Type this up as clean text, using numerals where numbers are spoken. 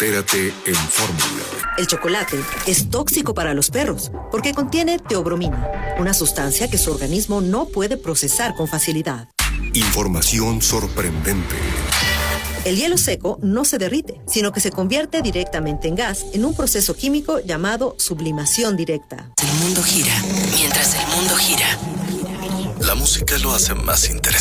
Entérate en Fórmula. El chocolate es tóxico para los perros porque contiene teobromina, una sustancia que su organismo no puede procesar con facilidad. Información sorprendente. El hielo seco no se derrite, sino que se convierte directamente en gas en un proceso químico llamado sublimación directa. El mundo gira. Mientras el mundo gira, la música lo hace más interesante.